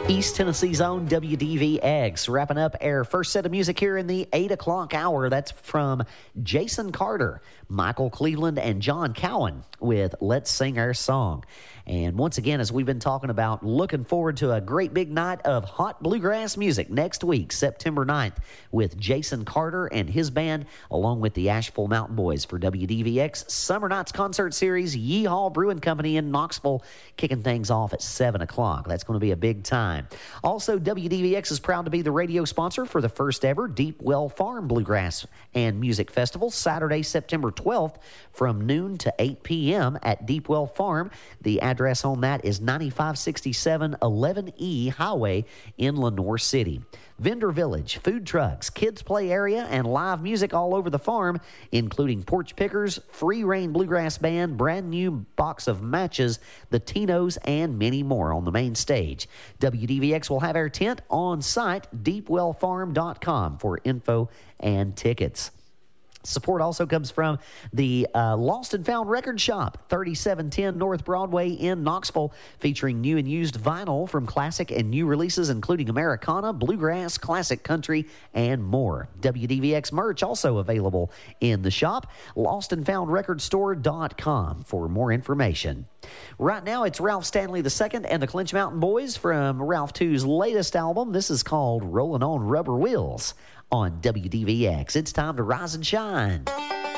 East Tennessee's own WDVX, wrapping up our first set of music here in the 8 o'clock hour. That's from Jason Carter, Michael Cleveland, and John Cowan with Let's Sing Our Song. And once again, as we've been talking about, looking forward to a great big night of hot bluegrass music next week, September 9th, with Jason Carter and his band, along with the Asheville Mountain Boys for WDVX Summer Nights Concert Series, Yeehaw Brewing Company in Knoxville, kicking things off at 7 o'clock. That's going to be a big time. Also, WDVX is proud to be the radio sponsor for the first ever Deep Well Farm Bluegrass and Music Festival, Saturday, September 12th, from noon to 8 p.m. at Deep Well Farm. The address on that is 9567 11E Highway in Lenoir City. Vendor Village, food trucks, kids play area, and live music all over the farm, including porch pickers, free reign bluegrass band, brand new box of matches, the Tinos, and many more on the main stage. WDVX will have our tent on site, deepwellfarm.com, for info and tickets. Support also comes from the Lost and Found Record Shop, 3710 North Broadway in Knoxville, featuring new and used vinyl from classic and new releases, including Americana, bluegrass, classic country, and more. WDVX merch also available in the shop, lostandfoundrecordstore.com for more information. Right now, it's Ralph Stanley II and the Clinch Mountain Boys from Ralph II's latest album. This is called Rolling on Rubber Wheels on WDVX. It's time to rise and shine.